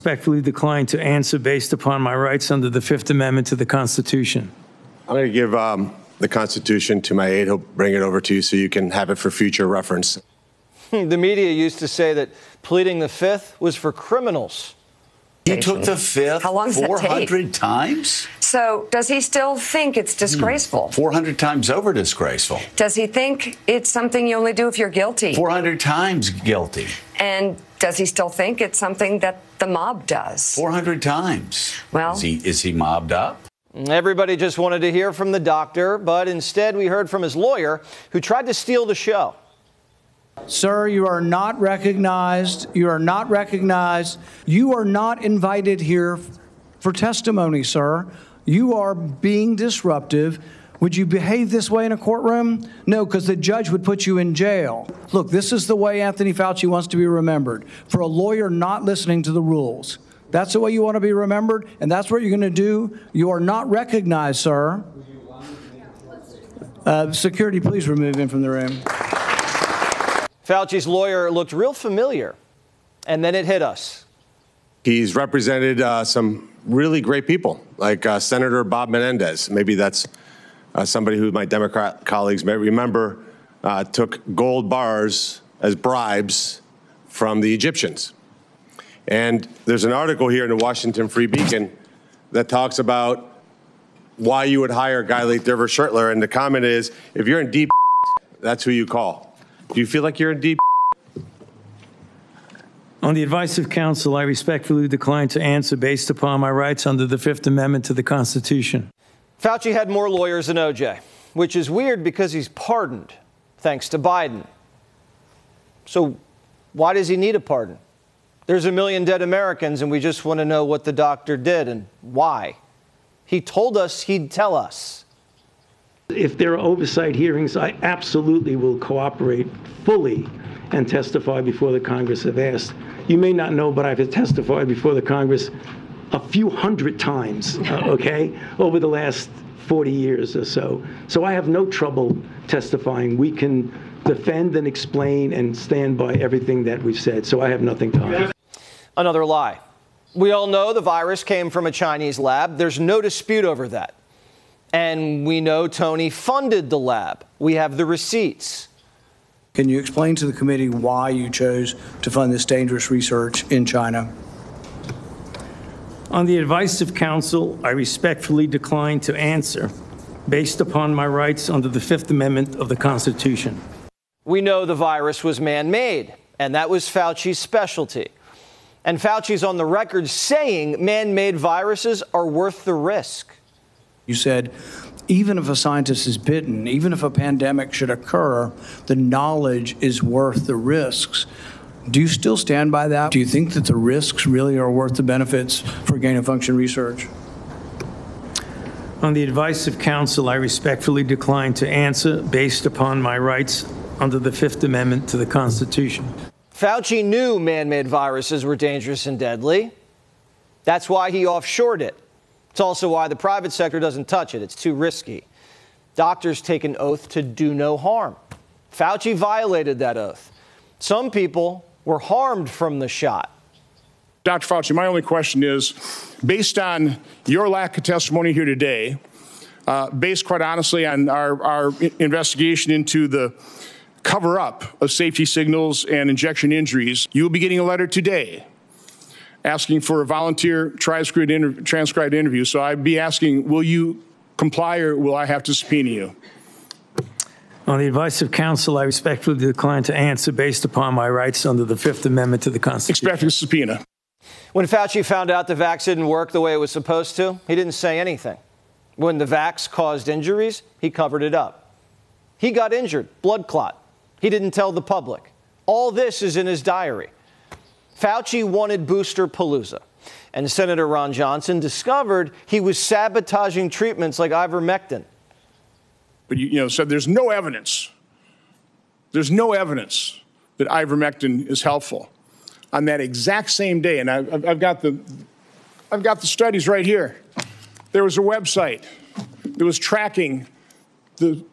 Respectfully decline to answer based upon my rights under the Fifth Amendment to the Constitution. I'm going to give the Constitution to my aide. He'll bring it over to you so you can have it for future reference. The media used to say that pleading the Fifth was for criminals. He took the Fifth 400 times? So does he still think it's disgraceful? 400 times over disgraceful. Does he think it's something you only do if you're guilty? 400 times guilty. And does he still think it's something that the mob does? 400 times. Well, is he mobbed up? Everybody just wanted to hear from the doctor, but instead we heard from his lawyer, who tried to steal the show. Sir, you are not recognized. You are not recognized. You are not invited here for testimony, sir. You are being disruptive. Would you behave this way in a courtroom? No, because the judge would put you in jail. Look, this is the way Anthony Fauci wants to be remembered, for a lawyer not listening to the rules. That's the way you want to be remembered, and that's what you're going to do. You are not recognized, sir. Security, please remove him from the room. Fauci's lawyer looked real familiar, and then it hit us. He's represented some really great people, like Senator Bob Menendez. Maybe that's somebody who my Democrat colleagues may remember took gold bars as bribes from the Egyptians. And there's an article here in the Washington Free Beacon that talks about why you would hire a guy like Dervish Shertler. And the comment is, if you're in deep, that's who you call. Do you feel like you're in deep? On the advice of counsel, I respectfully decline to answer based upon my rights under the Fifth Amendment to the Constitution. Fauci had more lawyers than OJ, which is weird because he's pardoned, thanks to Biden. So why does he need a pardon? There's 1 million dead Americans, and we just want to know what the doctor did and why. He told us he'd tell us. If there are oversight hearings, I absolutely will cooperate fully and testify before the Congress if asked. You may not know, but I've testified before the Congress a few hundred times, okay, over the last 40 years or so. So I have no trouble testifying. We can defend and explain and stand by everything that we've said. So I have nothing to hide. Another lie. We all know the virus came from a Chinese lab. There's no dispute over that. And we know Tony funded the lab. We have the receipts. Can you explain to the committee why you chose to fund this dangerous research in China? On the advice of counsel, I respectfully decline to answer based upon my rights under the Fifth Amendment of the Constitution. We know the virus was man-made, and that was Fauci's specialty. And Fauci's on the record saying man-made viruses are worth the risk. You said, even if a scientist is bitten, even if a pandemic should occur, the knowledge is worth the risks. Do you still stand by that? Do you think that the risks really are worth the benefits for gain-of-function research? On the advice of counsel, I respectfully decline to answer based upon my rights under the Fifth Amendment to the Constitution. Fauci knew man-made viruses were dangerous and deadly. That's why he offshored it. It's also why the private sector doesn't touch it. It's too risky. Doctors take an oath to do no harm. Fauci violated that oath. Some people were harmed from the shot. Dr. Fauci, my only question is, based on your lack of testimony here today, based quite honestly on our investigation into the cover-up of safety signals and injection injuries, you will be getting a letter today asking for a volunteer transcribed interview. So I'd be asking, will you comply or will I have to subpoena you? On the advice of counsel, I respectfully decline to answer based upon my rights under the Fifth Amendment to the Constitution. Expecting a subpoena. When Fauci found out the vax didn't work the way it was supposed to, he didn't say anything. When the vax caused injuries, he covered it up. He got injured, blood clot. He didn't tell the public. All this is in his diary. Fauci wanted booster palooza, and Senator Ron Johnson discovered he was sabotaging treatments like ivermectin. But you said there's no evidence. There's no evidence that ivermectin is helpful. On that exact same day, and I've got the studies right here. There was a website that was tracking the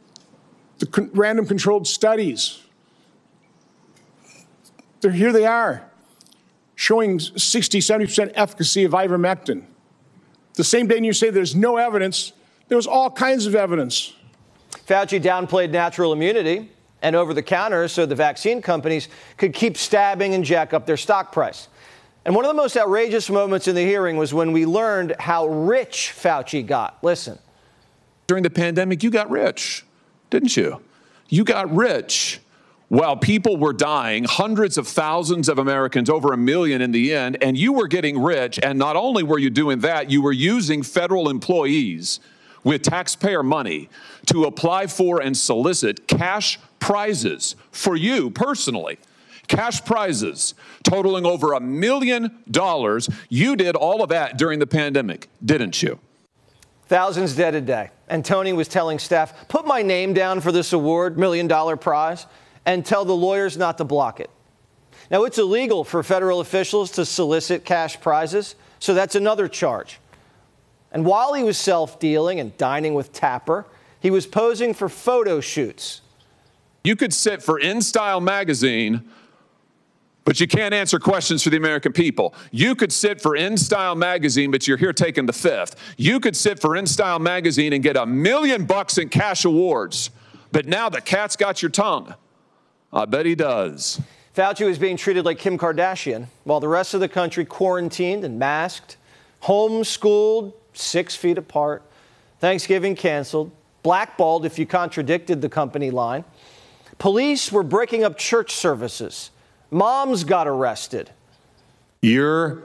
random controlled studies. Here they are. showing 60, 70% efficacy of ivermectin. The same day you say there's no evidence, there was all kinds of evidence. Fauci downplayed natural immunity and over-the-counter so the vaccine companies could keep stabbing and jack up their stock price. And one of the most outrageous moments in the hearing was when we learned how rich Fauci got. Listen. During the pandemic, you got rich, didn't you? You got rich while people were dying, hundreds of thousands of Americans, over 1 million in the end, and you were getting rich. And not only were you doing that, you were using federal employees with taxpayer money to apply for and solicit cash prizes for you personally. Cash prizes totaling over $1 million. You did all of that during the pandemic, didn't you? Thousands dead a day. And Tony was telling staff, put my name down for this award, $1 million prize, and tell the lawyers not to block it. Now, it's illegal for federal officials to solicit cash prizes, so that's another charge. And while he was self-dealing and dining with Tapper, he was posing for photo shoots. You could sit for InStyle magazine, but you can't answer questions for the American people. You could sit for InStyle magazine, but you're here taking the fifth. You could sit for InStyle magazine and get $1 million in cash awards, but now the cat's got your tongue. I bet he does. Fauci was being treated like Kim Kardashian, while the rest of the country quarantined and masked, homeschooled 6 feet apart, Thanksgiving canceled, blackballed if you contradicted the company line. Police were breaking up church services. Moms got arrested. Your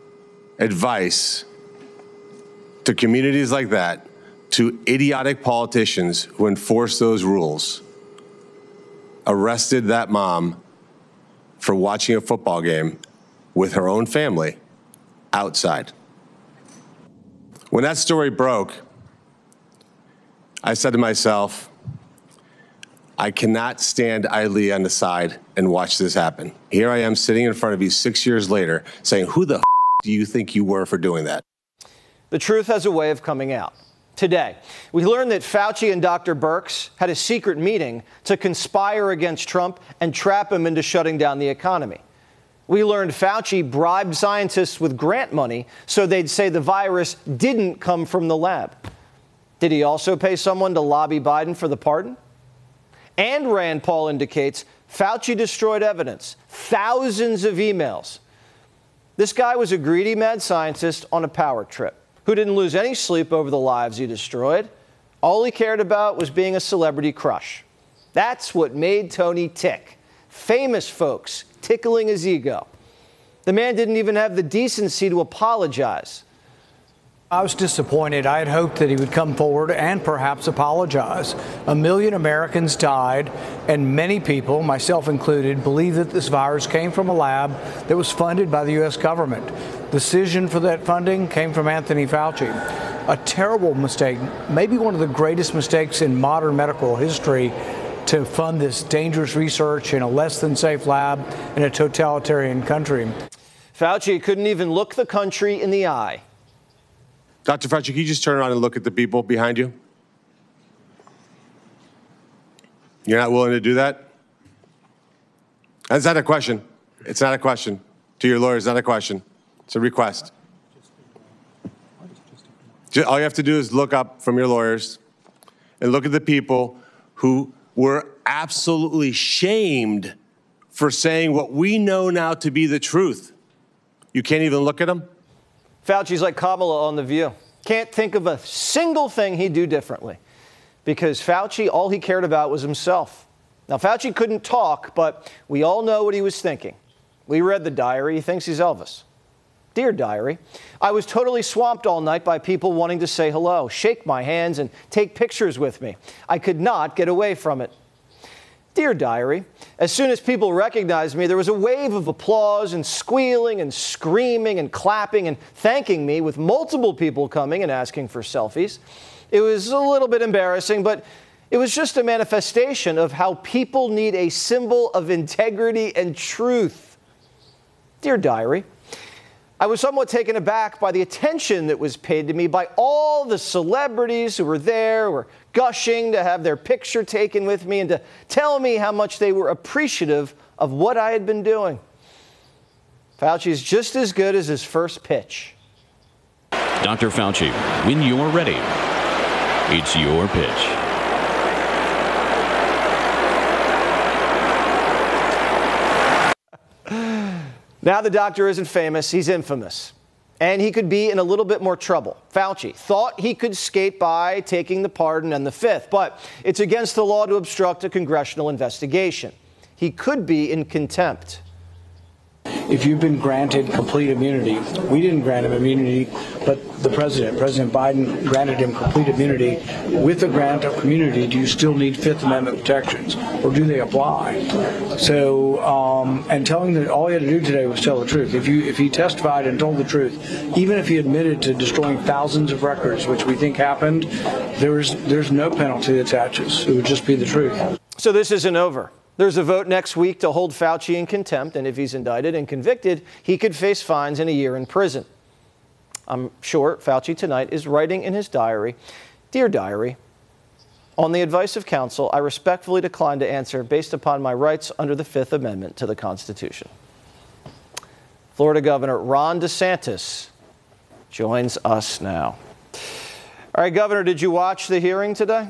advice to communities like that, to idiotic politicians who enforce those rules, arrested that mom for watching a football game with her own family outside. When that story broke, I said to myself, I cannot stand idly on the side and watch this happen. Here I am sitting in front of you 6 years later saying, who the do you think you were for doing that? The truth has a way of coming out. Today, we learned that Fauci and Dr. Birx had a secret meeting to conspire against Trump and trap him into shutting down the economy. We learned Fauci bribed scientists with grant money so they'd say the virus didn't come from the lab. Did he also pay someone to lobby Biden for the pardon? And Rand Paul indicates Fauci destroyed evidence, thousands of emails. This guy was a greedy mad scientist on a power trip who didn't lose any sleep over the lives he destroyed. All he cared about was being a celebrity crush. That's what made Tony tick. Famous folks tickling his ego. The man didn't even have the decency to apologize. I was disappointed. I had hoped that he would come forward and perhaps apologize. 1 million Americans died, and many people, myself included, believe that this virus came from a lab that was funded by the U.S. government. The decision for that funding came from Anthony Fauci. A terrible mistake, maybe one of the greatest mistakes in modern medical history, to fund this dangerous research in a less than safe lab in a totalitarian country. Fauci couldn't even look the country in the eye. Dr. Fauci, can you just turn around and look at the people behind you? You're not willing to do that? That's not a question. It's not a question. To your lawyers, not a question. It's a request. All you have to do is look up from your lawyers and look at the people who were absolutely shamed for saying what we know now to be the truth. You can't even look at them? Fauci's like Kamala on The View. Can't think of a single thing he'd do differently. Because Fauci, all he cared about was himself. Now, Fauci couldn't talk, but we all know what he was thinking. We read the diary. He thinks he's Elvis. Dear Diary, I was totally swamped all night by people wanting to say hello, shake my hands, and take pictures with me. I could not get away from it. Dear Diary, as soon as people recognized me, there was a wave of applause and squealing and screaming and clapping and thanking me, with multiple people coming and asking for selfies. It was a little bit embarrassing, but it was just a manifestation of how people need a symbol of integrity and truth. Dear Diary, I was somewhat taken aback by the attention that was paid to me by all the celebrities who were there, were gushing to have their picture taken with me and to tell me how much they were appreciative of what I had been doing. Fauci's just as good as his first pitch. Dr. Fauci, when you're ready, it's your pitch. Now the doctor isn't famous, he's infamous. And he could be in a little bit more trouble. Fauci thought he could skate by taking the pardon and the fifth, but it's against the law to obstruct a congressional investigation. He could be in contempt. If you've been granted complete immunity, we didn't grant him immunity, but President Biden granted him complete immunity. With the grant of immunity, do you still need Fifth Amendment protections, or do they apply? So, and telling that all he had to do today was tell the truth. If he testified and told the truth, even if he admitted to destroying thousands of records, which we think happened, there's no penalty that attaches. It would just be the truth. So this isn't over. There's a vote next week to hold Fauci in contempt, and if he's indicted and convicted, he could face fines and a year in prison. I'm sure Fauci tonight is writing in his diary, "Dear Diary, on the advice of counsel, I respectfully decline to answer based upon my rights under the Fifth Amendment to the Constitution." Florida Governor Ron DeSantis joins us now. All right, Governor, did you watch the hearing today?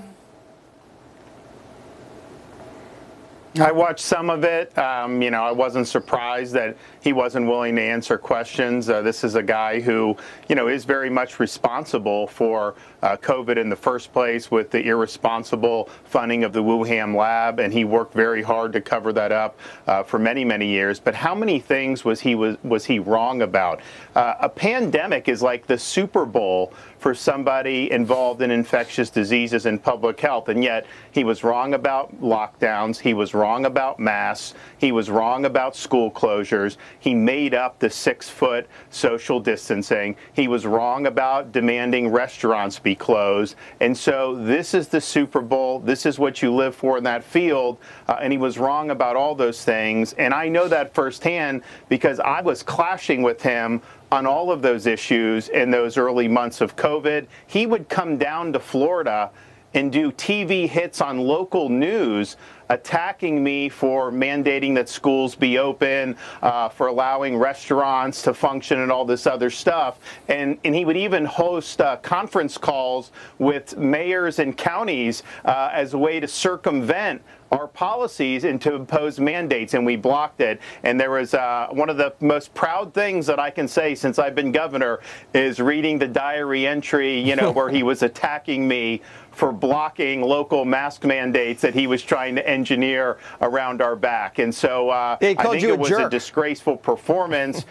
I watched some of it. I wasn't surprised that he wasn't willing to answer questions. This is a guy who, is very much responsible for COVID in the first place with the irresponsible funding of the Wuhan lab, and he worked very hard to cover that up for many, many years. But how many things was he wrong about? A pandemic is like the Super Bowl for somebody involved in infectious diseases and public health, and yet he was wrong about lockdowns. He was wrong about masks. He was wrong about school closures. He made up the 6-foot social distancing. He was wrong about demanding restaurants be closed. And so this is the Super Bowl. This is what you live for in that field. And he was wrong about all those things. And I know that firsthand because I was clashing with him on all of those issues in those early months of COVID. He would come down to Florida and do TV hits on local news attacking me for mandating that schools be open, for allowing restaurants to function and all this other stuff. And he would even host conference calls with mayors and counties as a way to circumvent our policies and to impose mandates, and we blocked it. And there was one of the most proud things that I can say since I've been governor is reading the diary entry, where he was attacking me for blocking local mask mandates that he was trying to engineer around our back. And so I think it was a disgraceful performance.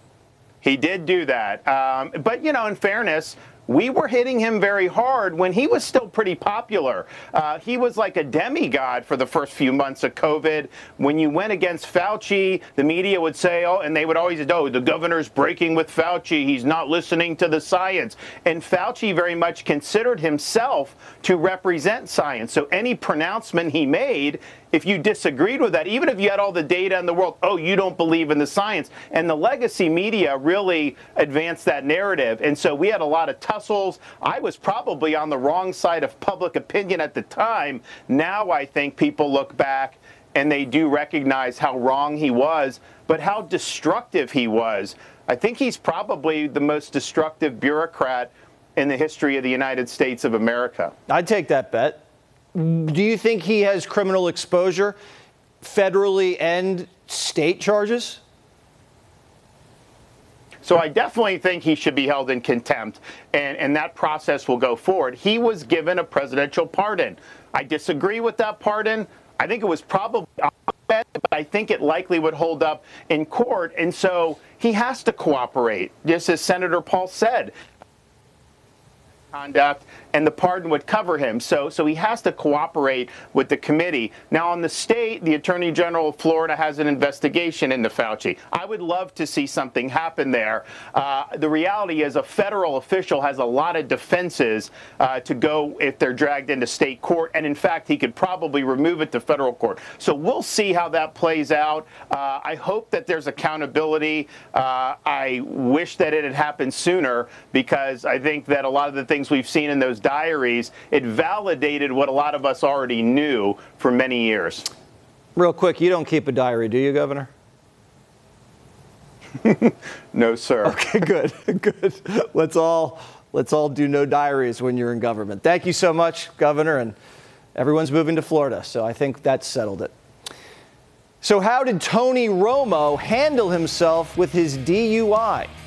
He did do that. But, in fairness, we were hitting him very hard when he was still pretty popular. He was like a demigod for the first few months of COVID. When you went against Fauci, the media would say, and they would always say, the governor's breaking with Fauci. He's not listening to the science. And Fauci very much considered himself to represent science. So any pronouncement he made, if you disagreed with that, even if you had all the data in the world, you don't believe in the science. And the legacy media really advanced that narrative. And so we had a lot of tussles. I was probably on the wrong side of public opinion at the time. Now I think people look back and they do recognize how wrong he was, but how destructive he was. I think he's probably the most destructive bureaucrat in the history of the United States of America. I'd take that bet. Do you think he has criminal exposure, federally and state charges? So I definitely think he should be held in contempt, and that process will go forward. He was given a presidential pardon. I disagree with that pardon. I think it was probably, but I think it likely would hold up in court, and so he has to cooperate, just as Senator Paul said. Conduct, and the pardon would cover him. So he has to cooperate with the committee. Now, on the state, the Attorney General of Florida has an investigation into Fauci. I would love to see something happen there. The reality is a federal official has a lot of defenses to go if they're dragged into state court, and in fact, he could probably remove it to federal court. So we'll see how that plays out. I hope that there's accountability. I wish that it had happened sooner, because I think that a lot of the things we've seen in those diaries, it validated what a lot of us already knew for many years. Real quick, you don't keep a diary, do you, Governor? No, sir. Okay, good, good. Let's all do no diaries when you're in government. Thank you so much, Governor, and everyone's moving to Florida, so I think that's settled it. So how did Tony Romo handle himself with his DUI?